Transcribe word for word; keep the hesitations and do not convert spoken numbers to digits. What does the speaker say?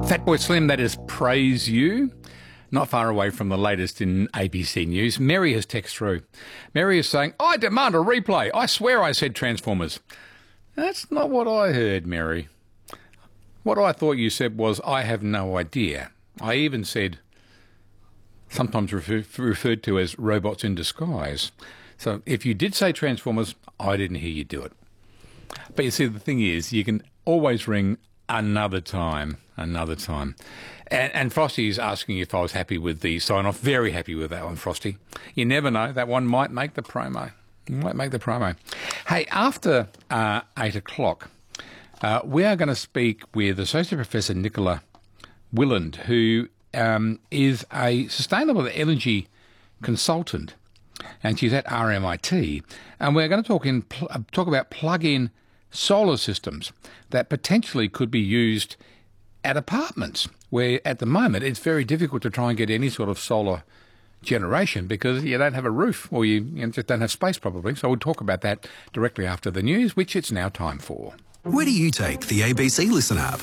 Fatboy Slim, that is Praise You. Not far away from the latest in A B C News. Mary has texted through. Mary is saying, I demand a replay. I swear I said Transformers. That's not what I heard, Mary. What I thought you said was, I have no idea. I even said, sometimes refer, referred to as robots in disguise. So if you did say Transformers, I didn't hear you do it. But you see, the thing is, you can always ring another time, another time. And, and Frosty's asking if I was happy with the sign-off. Very happy with that one, Frosty. You never know. That one might make the promo. Might make the promo. Hey, after uh, eight o'clock, uh, we are going to speak with Associate Professor Nicola Willand, who um, is a sustainable energy consultant, and she's at R M I T. And we're going to talk in pl- talk about plug-in solar systems that potentially could be used at apartments, where at the moment it's very difficult to try and get any sort of solar generation because you don't have a roof or you, you just don't have space probably. So we'll talk about that directly after the news, which it's now time for. Where do you take the A B C Listen app?